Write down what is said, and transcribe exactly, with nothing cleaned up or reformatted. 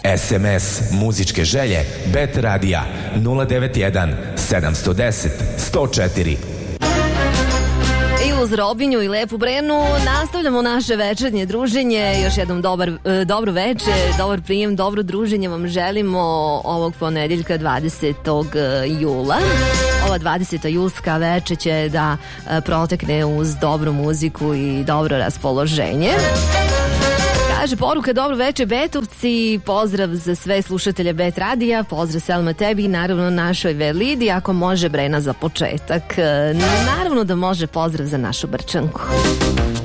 S M S muzičke želje Bet Radija nula devet jedan sedam jedan nula jedan sto četiri. I uz Robinju i Lepu Brenu nastavljamo naše večernje druženje. Još jednom dobar, dobro veče, dobar prijem, dobro druženje vam želimo ovog ponedeljka dvadesetog jula. Ova dvadeseta julska večer će da protekne uz dobru muziku i dobro raspoloženje. Kaže poruka, dobro večer Betovci, pozdrav za sve slušatelje Bet Radija, pozdrav Selma tebi i naravno našoj Velidi, ako može Brena za početak. Naravno da može, pozdrav za našu Brčanku.